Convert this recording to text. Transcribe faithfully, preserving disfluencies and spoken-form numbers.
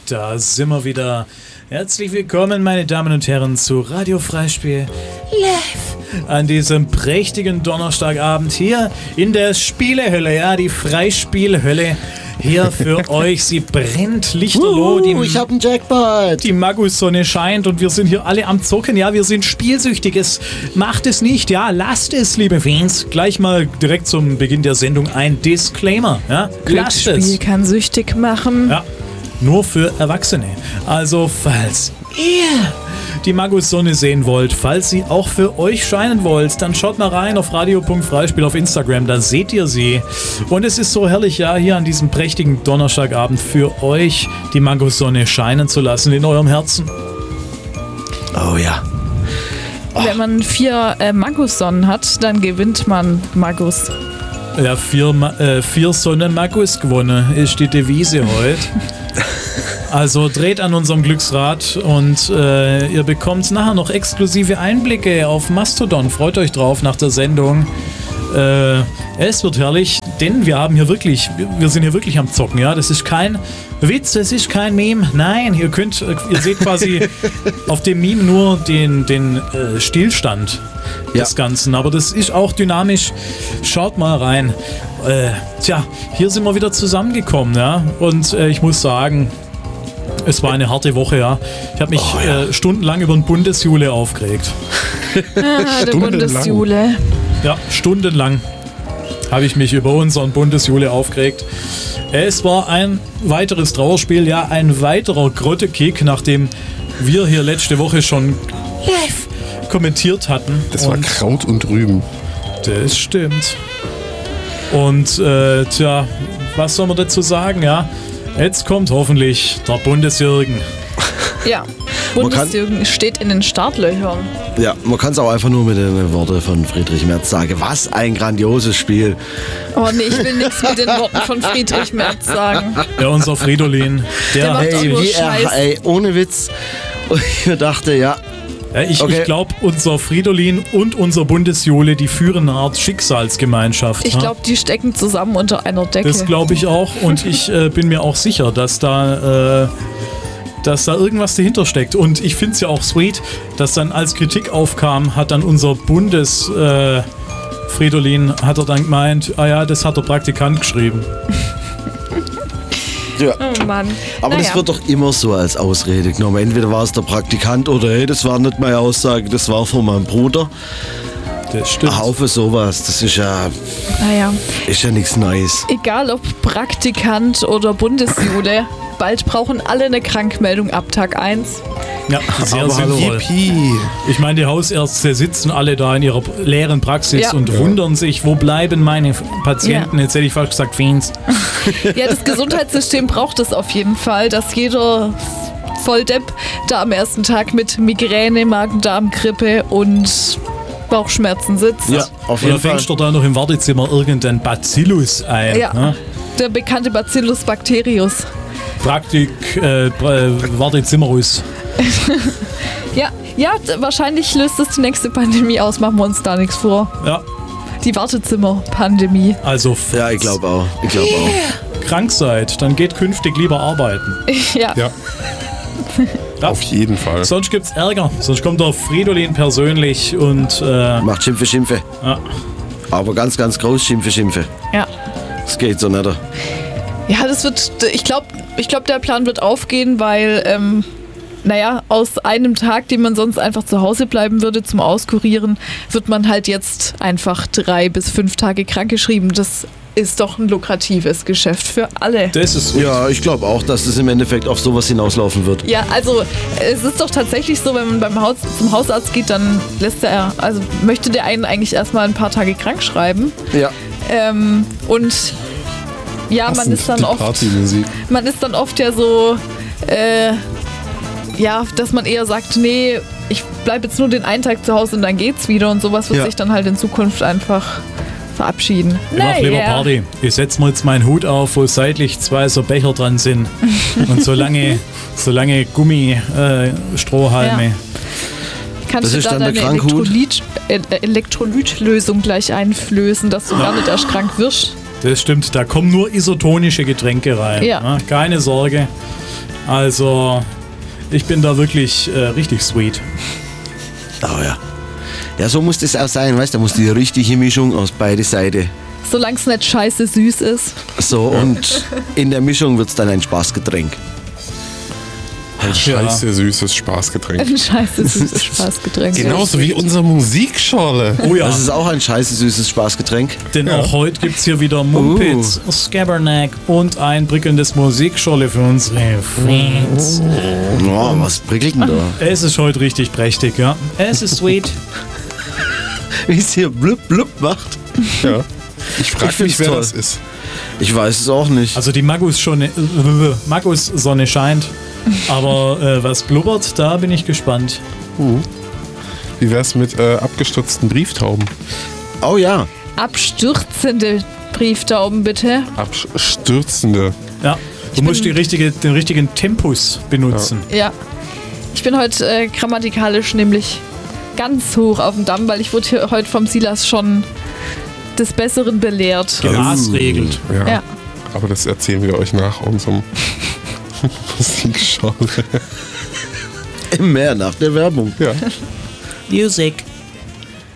Da sind wir wieder. Herzlich willkommen, meine Damen und Herren, zu Radio Freispiel live an diesem prächtigen Donnerstagabend hier in der Spielehölle, ja, die Freispielhölle. Hier für euch, sie brennt lichterloh. Uh, ich hab einen Jackpot. Die Magus-Sonne scheint und wir sind hier alle am Zocken. Ja, wir sind spielsüchtig. Es macht es nicht, ja, lasst es, liebe Fans. Gleich mal direkt zum Beginn der Sendung ein Disclaimer. Ja, lasst es. Glücksspiel kann süchtig machen. Ja, nur für Erwachsene. Also, falls ihr die Magus-Sonne sehen wollt, falls sie auch für euch scheinen wollt, dann schaut mal rein auf radio punkt freispiel auf Instagram, da seht ihr sie. Und es ist so herrlich, ja, hier an diesem prächtigen Donnerstagabend für euch die Magus-Sonne scheinen zu lassen in eurem Herzen. Oh ja. Oh. Wenn man vier äh, Magus-Sonnen hat, dann gewinnt man Magus. Ja, vier, äh, vier Sonnen Magus gewonnen ist die Devise heute. Also dreht an unserem Glücksrad und äh, ihr bekommt nachher noch exklusive Einblicke auf Mastodon. Freut euch drauf nach der Sendung. Äh, es wird herrlich, denn wir haben hier wirklich, wir sind hier wirklich am Zocken, ja. Das ist kein Witz, das ist kein Meme. Nein, ihr könnt, ihr seht quasi auf dem Meme nur den, den äh, Stillstand ja. des Ganzen. Aber das ist auch dynamisch. Schaut mal rein. Äh, tja, hier sind wir wieder zusammengekommen, ja. Und äh, ich muss sagen, es war eine harte Woche, ja. Ich habe mich oh, ja. äh, stundenlang über den Bundesjule aufgeregt. Ah, der Bundesjule. Ja, stundenlang habe ich mich über unseren Bundesjule aufgeregt. Es war ein weiteres Trauerspiel, ja, ein weiterer Grottekick, nachdem wir hier letzte Woche schon live kommentiert hatten. Das war und Kraut und Rüben. Das stimmt. Und, äh, tja, was soll man dazu sagen, ja? Jetzt kommt hoffentlich der Bundesjürgen. Ja, Bundesjürgen steht in den Startlöchern. Ja, man kann es auch einfach nur mit den Worten von Friedrich Merz sagen. Was ein grandioses Spiel. Oh nee, ich will nichts mit den Worten von Friedrich Merz sagen. Ja, unser Fridolin. Der, der macht ey, nur wie Scheiß. Er, ey, ohne Witz. Und ich dachte, ja. Ja, ich okay. ich glaube, unser Fridolin und unser Bundesjule, die führen eine Art Schicksalsgemeinschaft. Ich glaube, die stecken zusammen unter einer Decke. Das glaube ich auch und ich äh, bin mir auch sicher, dass da, äh, dass da irgendwas dahinter steckt. Und ich finde es ja auch sweet, dass dann als Kritik aufkam, hat dann unser Bundes äh, Fridolin, hat er dann gemeint, ah ja, das hat der Praktikant geschrieben. Ja. Oh Mann. Aber naja. das wird doch immer so als Ausrede genommen. Entweder war es der Praktikant oder hey, das war nicht meine Aussage, das war von meinem Bruder. Das stimmt. Ein Haufen sowas, das ist ja, Naja. ist ja nichts Neues. Egal ob Praktikant oder Bundesjule, bald brauchen alle eine Krankmeldung ab Tag eins. Ja, sehr Aber hallo. sinnvoll. Yippie. Ich meine, die Hausärzte sitzen alle da in ihrer leeren Praxis Ja. und Ja. wundern sich, wo bleiben meine Patienten? Ja. Jetzt hätte ich fast gesagt, Fiends. Ja, das Gesundheitssystem braucht es auf jeden Fall, dass jeder Volldepp da am ersten Tag mit Migräne, Magen-Darm-Grippe und Bauchschmerzen sitzt. Ja, auf jeden Oder Fall. fängst du da noch im Wartezimmer irgendein Bacillus ein? Ja. Ne? Der bekannte Bacillus bacterius. Praktik, äh, Wartezimmerus. Ja, ja, d- wahrscheinlich löst es die nächste Pandemie aus, machen wir uns da nichts vor. Ja, Die Wartezimmer-Pandemie. also Ja, ich glaube auch. Ich glaube auch. krank seid, dann geht künftig lieber arbeiten. Ja. Ja, Ja. auf jeden Fall. Sonst gibt's Ärger. Sonst kommt der Fridolin persönlich und äh, Macht Schimpfe, Schimpfe. ja. Aber ganz, ganz groß Schimpfe, Schimpfe. Ja. Das geht so nicht. Ja, das wird, ich glaube, ich glaub, der Plan wird aufgehen, weil, ähm, naja, aus einem Tag, den man sonst einfach zu Hause bleiben würde zum Auskurieren, wird man halt jetzt einfach drei bis fünf Tage krankgeschrieben. Das ist doch ein lukratives Geschäft für alle. Das ist so. Ja, ich glaube auch, dass das im Endeffekt auf sowas hinauslaufen wird. Ja, also es ist doch tatsächlich so, wenn man beim Haus, zum Hausarzt geht, dann lässt er, also möchte der einen eigentlich erstmal ein paar Tage krank schreiben. Ja. Ähm, und ja, man Passend ist dann die oft, Partymusik. man ist dann oft ja so, äh, ja, dass man eher sagt, nee, ich bleibe jetzt nur den einen Tag zu Hause und dann geht's wieder und sowas wird Ja. sich dann halt in Zukunft einfach verabschieden. Ich mach lieber Party. Ich setze mir jetzt meinen Hut auf, wo seitlich zwei so Becher dran sind. Und so lange, so lange Gummi-Strohhalme. Äh, Strohhalme. Ja. Kannst Das du ist da dann der deine Krankhut? Elektrolyt, äh, Elektrolytlösung gleich einflößen, dass du gar nicht erst krank wirst? Das stimmt, da kommen nur isotonische Getränke rein. Ja. Ja, keine Sorge. Also, ich bin da wirklich äh, richtig sweet. Oh ja. Ja, so muss das auch sein, weißt du? Da muss die richtige Mischung aus beide Seiten. Solange es nicht scheiße süß ist. So, und in der Mischung wird es dann ein Spaßgetränk. Ein scheiße süßes Spaßgetränk. Ein scheiße süßes Spaßgetränk. Genauso wie unsere Musikschorle. Oh ja. Das ist auch ein scheiße süßes Spaßgetränk. Denn Ja. auch heute gibt es hier wieder Mumpitz, Uh. Scabernack und ein prickelndes Musikscholle für unsere Fans. Oh, was prickelt denn da? Es ist heute richtig prächtig, ja. Es ist sweet. Wie es hier blub blub macht. Ja. Ich frage Ich mich, find's wer toll. das ist. Ich weiß es auch nicht. Also die Magus-Sonne äh, Magus-Sonne scheint, aber äh, was blubbert, da bin ich gespannt. Wie wär's mit äh, abgestürzten Brieftauben? Oh ja. Abstürzende Brieftauben, bitte. Abstürzende. Ja, du musst die richtige, den richtigen Tempus benutzen. Ja. Ich bin heute äh, grammatikalisch nämlich ganz hoch auf dem Damm, weil ich wurde hier heute vom Silas schon des Besseren belehrt. Maßregelt. Ja. Ja. Aber das erzählen wir euch nach unserem Musikschorle. Mehr nach der Werbung. Ja. Music.